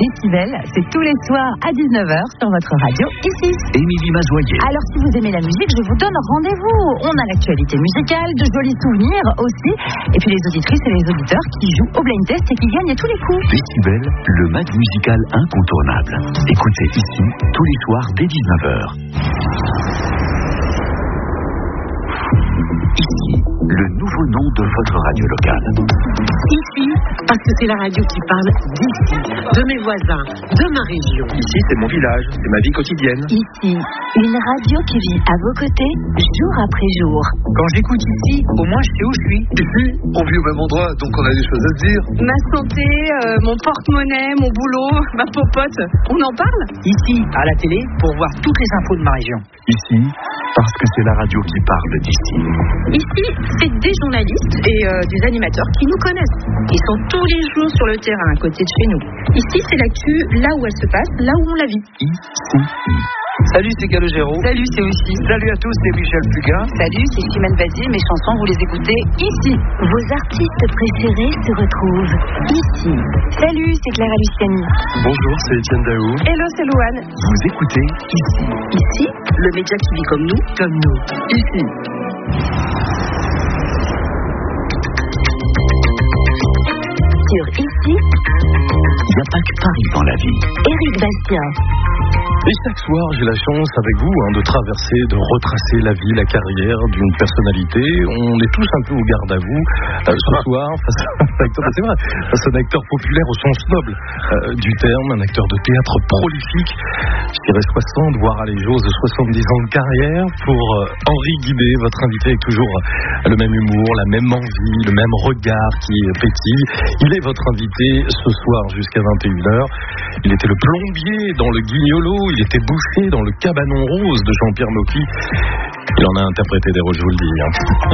Décibel, c'est tous les soirs à 19h sur votre radio ici. Émilie Mazoyer. Alors si vous aimez la musique, je vous donne rendez-vous. On a l'actualité musicale, de jolis souvenirs aussi. Et puis les auditrices et les auditeurs qui jouent au blind test et qui gagnent à tous les coups. Décibel, le mag musical incontournable. Écoutez ici tous les soirs dès 19h. Ici, le nouveau nom de votre radio locale. Ici, parce que c'est la radio qui parle d'ici, de mes voisins, de ma région. Ici, c'est mon village, c'est ma vie quotidienne. Ici, une radio qui vit à vos côtés, jour après jour. Quand j'écoute ici, au moins je sais où je suis. Ici, on vit au même endroit, donc on a des choses à se dire. Ma santé, mon porte-monnaie, mon boulot, ma popote, on en parle ? Ici, à la télé, pour voir toutes les infos de ma région. Ici, parce que c'est la radio qui parle d'ici. Ici, c'est des journalistes et des animateurs qui nous connaissent. Ils sont tous les jours sur le terrain à côté de chez nous. Ici, c'est l'actu là où elle se passe, là où on la vit. Ici. Salut, c'est Calogero. Salut, c'est aussi. Salut à tous, c'est Michel Fugain. Salut, c'est Chimène Badi. Mes chansons, vous les écoutez ici. Vos artistes préférés se retrouvent ici. Salut, c'est Clara Luciani. Bonjour, c'est Etienne Daou. Hello, c'est Louane. Vous écoutez ici. Ici, le média qui vit comme nous. Ici. Sur ici, Il n'y a pas que Paris dans la vie. Éric Bastien. Et chaque soir, j'ai la chance avec vous de traverser, de retracer la vie, la carrière d'une personnalité. On est tous un peu au garde à vous ce soir face à un acteur, c'est vrai, face à un acteur populaire au sens noble du terme, un acteur de théâtre prolifique. Je dirais 60, voire à l'âge de 70 ans de carrière. Pour Henri Guibé, votre invité avec toujours le même humour, la même envie, le même regard qui pétille. Il est votre invité ce soir jusqu'à 21h. Il était le plombier dans le Guignolo. Il était boucher dans le Cabanon Rose de Jean-Pierre Mocky. Il en a interprété des rôles, je vous le dis.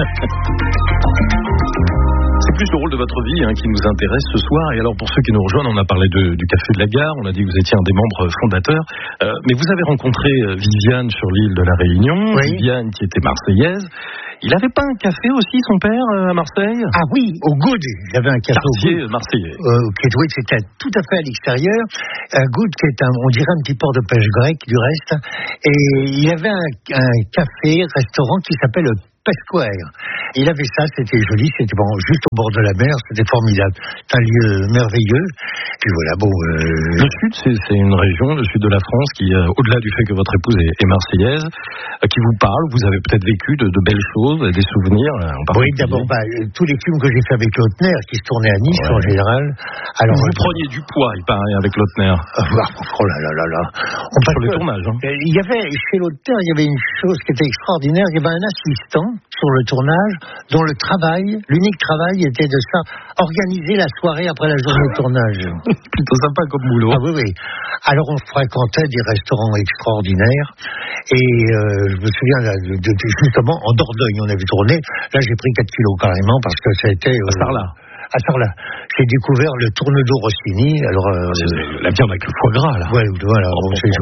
C'est plus le rôle de votre vie qui nous intéresse ce soir. Et alors, pour ceux qui nous rejoignent, on a parlé du Café de la Gare. On a dit que vous étiez un des membres fondateurs. Mais vous avez rencontré Viviane sur l'île de la Réunion. Oui. Viviane qui était marseillaise. Il n'avait pas un café aussi, son père, à Marseille ? Ah oui, au Good. Il avait un café quartier au Good. Marseillais. Oui, c'était tout à fait à l'extérieur. Un Good, qui est on dirait un petit port de pêche grec, du reste. Et il avait un café, restaurant qui s'appelle Square. Il avait ça, c'était joli, c'était juste au bord de la mer, c'était formidable. C'est un lieu merveilleux. Puis voilà, Le sud, c'est une région, le sud de la France, qui, au-delà du fait que votre épouse est marseillaise, qui vous parle, vous avez peut-être vécu de belles choses, des souvenirs. Oui, d'abord, tous les films que j'ai fait avec Lautner, qui se tournaient à Nice en général. Alors, vous preniez du poids, il paraît, avec Lautner. Oh là là là là. Sur le tournage. Il y avait, chez Lautner, il y avait une chose qui était extraordinaire. Il y avait un assistant sur le tournage, dont l'unique travail était de ça, organiser la soirée après la journée de tournage. Plutôt sympa comme boulot. Ah oui. Alors on fréquentait des restaurants extraordinaires et je me souviens justement en Dordogne on avait tourné. Là j'ai pris 4 kilos carrément parce que c'était à Sarlat. J'ai découvert le tourne-dos Rossini. Alors la viande avec le foie gras là. Ouais, voilà.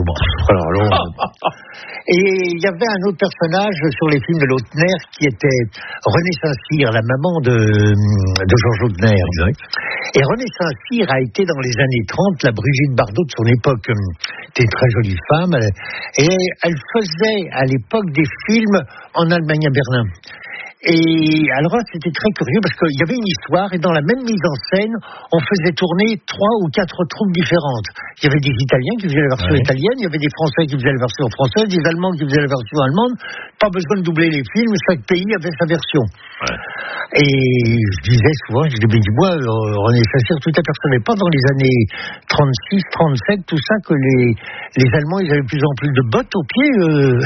Et il y avait un autre personnage sur les films de Lautner qui était René Saint-Cyr, la maman de Georges Lautner. Exact. Et René Saint-Cyr a été dans les années 30 la Brigitte Bardot de son époque. C'était une très jolie femme. Et elle faisait à l'époque des films en Allemagne à Berlin. Et alors là, c'était très curieux parce qu'il y avait une histoire et dans la même mise en scène, on faisait tourner 3 ou 4 troupes différentes. Il y avait des Italiens qui faisaient la version italienne, il y avait des Français qui faisaient la version française, des Allemands qui faisaient la version allemande. Pas besoin de doubler les films, chaque pays avait sa version. Ouais. Et je disais souvent, dis-moi, René Saint-Cyr, tu t'apercevais pas dans les années 36, 37, tout ça, que les Allemands, ils avaient de plus en plus de bottes aux pieds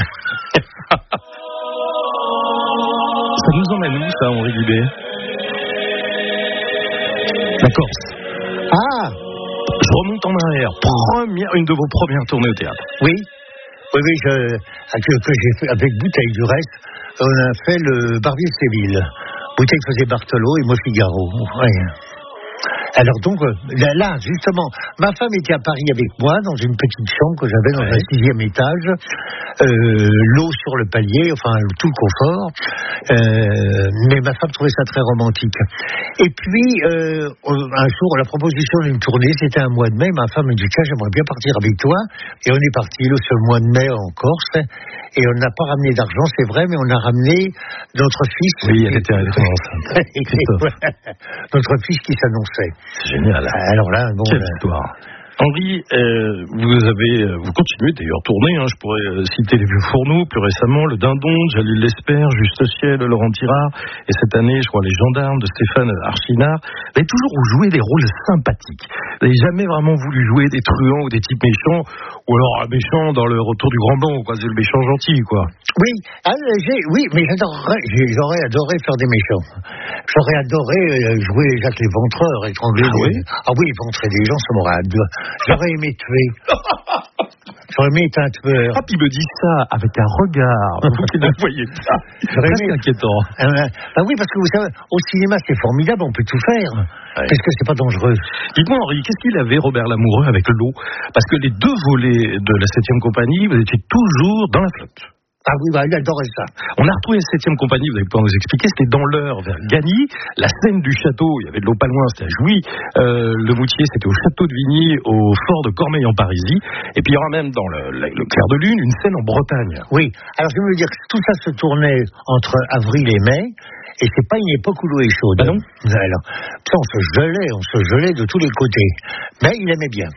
Ça nous emmène où, ça, Henri Guibé ? La Corse. Ah ! Je remonte en arrière. Une de vos premières tournées au théâtre. Oui, que j'ai fait avec Bouteille du reste. On a fait le Barbier de Séville. Bouteille faisait Barthelot et moi Figaro. Ouais. Alors donc, là, justement, ma femme était à Paris avec moi, dans une petite chambre que j'avais dans un 6e étage, l'eau sur le palier, enfin, tout le confort, mais ma femme trouvait ça très romantique. Et puis, un jour, la proposition d'une tournée, c'était un mois de mai, ma femme me dit, tiens, j'aimerais bien partir avec toi, et on est parti le seul mois de mai en Corse, et on n'a pas ramené d'argent, c'est vrai, mais on a ramené notre fils. Oui, elle était enceinte. Notre fils qui s'annonçait. C'est génial. Alors là, bon. Quelle histoire. Henri, vous continuez d'ailleurs tourner, je pourrais citer Les Vieux Fourneaux, plus récemment Le Dindon, Jalil Lesper, Juste Ciel, Laurent Tirard, et cette année, je crois, Les Gendarmes de Stéphane Archinard. Vous avez toujours joué des rôles sympathiques. Vous n'avez jamais vraiment voulu jouer des truands ou des types méchants, ou alors un méchant dans Le Retour du Grand Blanc, quoi, c'est le méchant gentil, quoi. Oui, mais j'aurais adoré faire des méchants. J'aurais adoré jouer Jacques l'Éventreur, étrangler éventrer des gens, ça m'aurait adoré. J'aurais aimé tuer. J'aurais aimé être un tueur. Ah, puis il me dit ça avec un regard. Vous qui ne le voyez pas. C'est inquiétant. Oui, parce que vous savez, au cinéma, c'est formidable, on peut tout faire. Ouais. Parce que c'est pas dangereux. Dites-moi, Henri, qu'est-ce qu'il avait, Robert Lamoureux, avec l'eau? Parce que les 2 volets de la 7e compagnie, vous étiez toujours dans la flotte. Ah oui, il adorait ça. On a retrouvé la 7e compagnie, vous allez pouvoir nous expliquer, c'était dans l'Eure, vers Gagny. La scène du château, il y avait de l'eau pas loin, c'était à Jouy. Le Moutier, c'était au château de Vigny, au fort de Cormeilles en Parisis. Et puis il y aura même dans le clair de lune une scène en Bretagne. Oui, alors je veux dire que tout ça se tournait entre avril et mai. Et c'est pas une époque où l'eau est chaude. Ah non. Alors, ça, on se gelait de tous les côtés. Mais il aimait bien.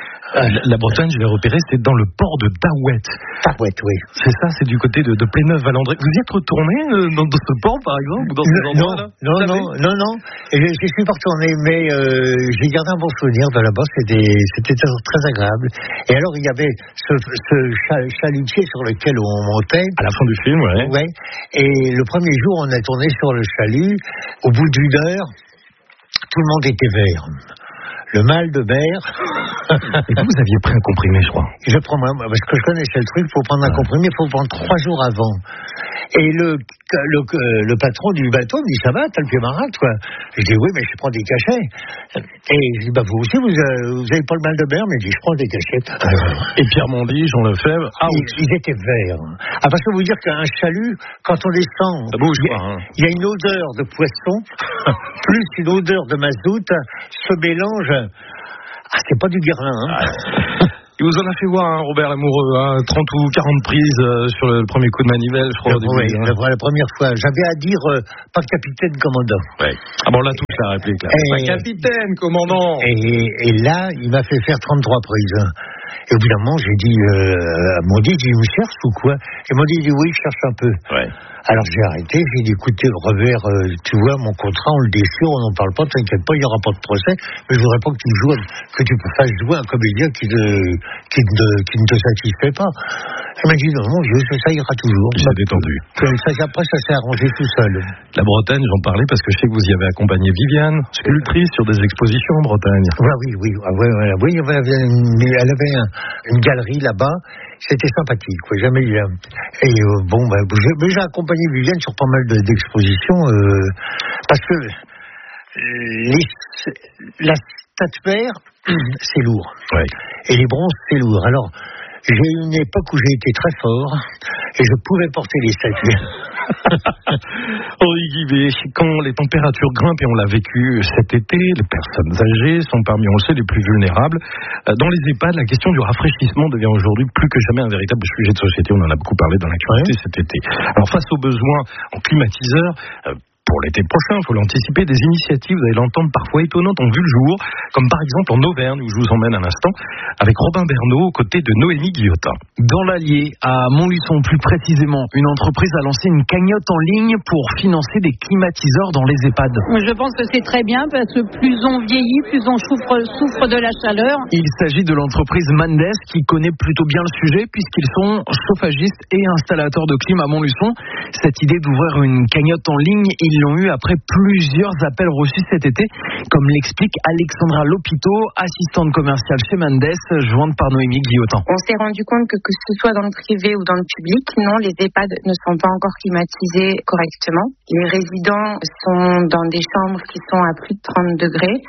La Bretagne, je l'ai repéré, c'est dans le port de Daouette. Daouette, oui. C'est ça, c'est du côté de Pléneuf-Valandré. Vous y êtes retourné dans ce port, par exemple, ou dans ces endroits-là? Non. Et je suis pas retourné, mais j'ai gardé un bon souvenir de là-bas. C'était très agréable. Et alors, il y avait ce chalutier sur lequel on montait. À la fin du film, ouais. Ouais. Et le premier jour, on a tourné sur le chalut. Au bout d'une heure, tout le monde était vert. Le mal de mer. Et vous aviez pris un comprimé, je crois. Je prends parce que je connaissais le truc, il faut prendre un comprimé, il faut le prendre 3 jours avant. Et le patron du bateau me dit, ça va, t'as le pied marin, quoi. Je dis, oui, mais je prends des cachets. Et je dis, vous aussi, vous avez pas le mal de mer, mais je dis, je prends des cachets. Et Pierre Mondy, Jean Lefebvre, ils étaient verts. Ah, parce que vous dire qu'un chalut, quand on descend, ça bouge, il y a une odeur de poisson, plus une odeur de mazout, se mélange. Ah, c'est pas du guerlin, Il vous en a fait voir, Robert Lamoureux, 30 ou 40 prises sur le premier coup de manivelle, je crois. La première fois. J'avais à dire, pas capitaine, commandant. Ouais. Ah bon, là, toute la réplique, là. Pas capitaine, commandant. Et là, il m'a fait faire 33 prises. Et au bout d'un moment, j'ai dit, Mondy, il me cherche ou quoi? Et Mondy, il dit, oui, je cherche un peu. Ouais. Alors j'ai arrêté, j'ai dit, écoutez, Robert, tu vois, mon contrat, on le déchire, on n'en parle pas, t'inquiète pas, il n'y aura pas de procès, mais je voudrais pas que tu fasses jouer un comédien qui ne te satisfait pas. Il m'a dit, non, mon Dieu, ça ira toujours. Il s'est détendu. Après, ça s'est arrangé tout seul. La Bretagne, j'en parlais parce que je sais que vous y avez accompagné Viviane, sculptrice, sur des expositions en Bretagne. Oui, elle avait une galerie là-bas. C'était sympathique, quoi, jamais eu. Et j'ai accompagné Viviane sur pas mal d'expositions parce que la statuaire, c'est lourd. Ouais. Et les bronzes, c'est lourd. Alors, j'ai eu une époque où j'ai été très fort et je pouvais porter les statues. Henri Guibé, quand les températures grimpent, et on l'a vécu cet été, les personnes âgées sont parmi, on le sait, les plus vulnérables. Dans les EHPAD, la question du rafraîchissement devient aujourd'hui plus que jamais un véritable sujet de société. On en a beaucoup parlé dans l'actualité cet été. Alors face aux besoins en climatiseurs, pour l'été prochain, il faut l'anticiper, des initiatives, vous allez l'entendre, parfois étonnantes, ont vu le jour, comme par exemple en Auvergne, où je vous emmène un instant, avec Robin Bernot, aux côtés de Noémie Guillotin. Dans l'Allier, à Montluçon plus précisément, une entreprise a lancé une cagnotte en ligne pour financer des climatiseurs dans les EHPAD. Je pense que c'est très bien, parce que plus on vieillit, plus on souffre de la chaleur. Il s'agit de l'entreprise Mendes, qui connaît plutôt bien le sujet, puisqu'ils sont chauffagistes et installateurs de clim à Montluçon. Cette idée d'ouvrir une cagnotte en ligne, ils l'ont eu après plusieurs appels reçus cet été, comme l'explique Alexandra Lopito, assistante commerciale chez Mendes, jointe par Noémie Guillotin. On s'est rendu compte que ce soit dans le privé ou dans le public, non, les EHPAD ne sont pas encore climatisés correctement. Les résidents sont dans des chambres qui sont à plus de 30 degrés.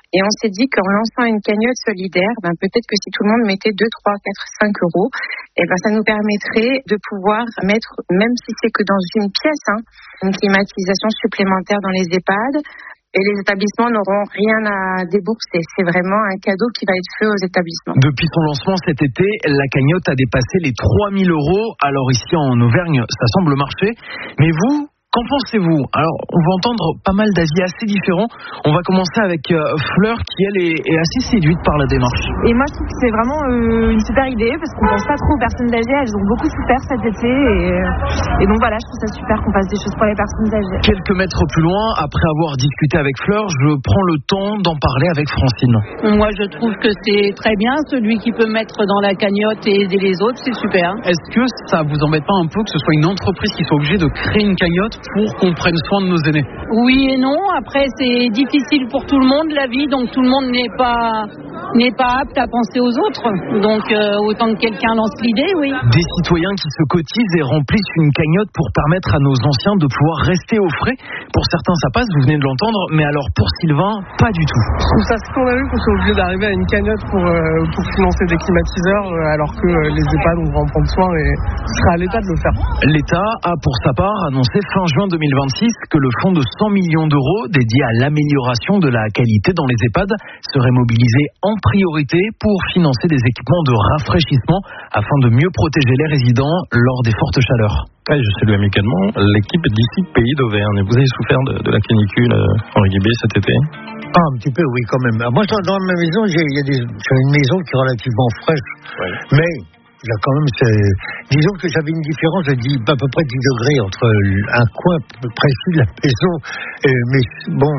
Et on s'est dit qu'en lançant une cagnotte solidaire, peut-être que si tout le monde mettait 2, 3, 4, 5 euros, ça nous permettrait de pouvoir mettre, même si c'est que dans une pièce, une climatisation supplémentaire dans les EHPAD. Et les établissements n'auront rien à débourser. C'est vraiment un cadeau qui va être fait aux établissements. Depuis son lancement cet été, la cagnotte a dépassé les 3 000 euros. Alors ici en Auvergne, ça semble marcher. Mais vous, qu'en pensez-vous? Alors, on va entendre pas mal d'avis assez différents. On va commencer avec Fleur, qui elle est assez séduite par la démarche. Et moi, je trouve que c'est vraiment une super idée, parce qu'on pense pas trop aux personnes âgées. Elles ont beaucoup souffert cet été. Et donc voilà, je trouve ça super qu'on fasse des choses pour les personnes âgées. Quelques mètres plus loin, après avoir discuté avec Fleur, je prends le temps d'en parler avec Francine. Moi, je trouve que c'est très bien. Celui qui peut mettre dans la cagnotte et aider les autres, c'est super. Est-ce que ça vous embête pas un peu que ce soit une entreprise qui soit obligée de créer une cagnotte pour qu'on prenne soin de nos aînés? Oui et non. Après, c'est difficile pour tout le monde, la vie. Donc, tout le monde n'est pas apte à penser aux autres. Donc, autant que quelqu'un lance l'idée, oui. Des citoyens qui se cotisent et remplissent une cagnotte pour permettre à nos anciens de pouvoir rester au frais. Pour certains, ça passe, vous venez de l'entendre. Mais alors, pour Sylvain, pas du tout. Je trouve ça scandaleux qu'on soit obligé d'arriver à une cagnotte pour financer des climatiseurs, alors que les EHPAD, on va en prendre soin et ce sera à l'État de le faire. L'État a, pour sa part, annoncé fin juin 2026 que le fonds de 100 millions d'euros dédié à l'amélioration de la qualité dans les EHPAD serait mobilisé en priorité pour financer des équipements de rafraîchissement afin de mieux protéger les résidents lors des fortes chaleurs. Je salue amicalement l'équipe d'ici Pays d'Auvergne. Vous avez souffert de la canicule, Henri Guibé, cet été? Un petit peu, oui, quand même. Moi, dans ma maison, j'ai une maison qui est relativement fraîche. Oui. Mais il y a quand même, disons que j'avais une différence de à peu près 10 degrés entre un coin précis de la maison. Mais bon,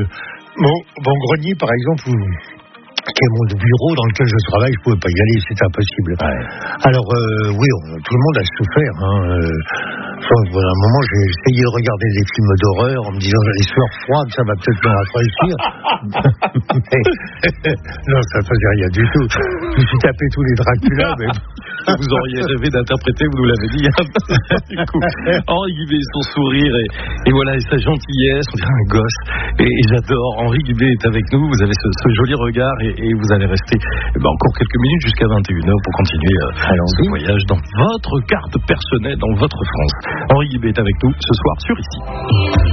mon grenier, par exemple, qui est mon bureau dans lequel je travaille, je ne pouvais pas y aller, c'était impossible. Ouais. Alors, oui, tout le monde a souffert. À un moment, j'ai essayé de regarder des films d'horreur en me disant, j'ai les sueurs froides, ça va peut-être me rafraîchir. Non, ça ne faisait rien du tout. Je me suis tapé tous les Dracula, mais... Vous auriez rêvé d'interpréter, vous nous l'avez dit. Du coup, Henri Guibé, son sourire et voilà, et sa gentillesse, on dirait un gosse. Et j'adore. Henri Guibé est avec nous. Vous avez ce joli regard et vous allez rester encore quelques minutes jusqu'à 21h pour continuer ce voyage dans votre carte personnelle, dans votre France. Henri Guibé est avec nous ce soir sur Ici.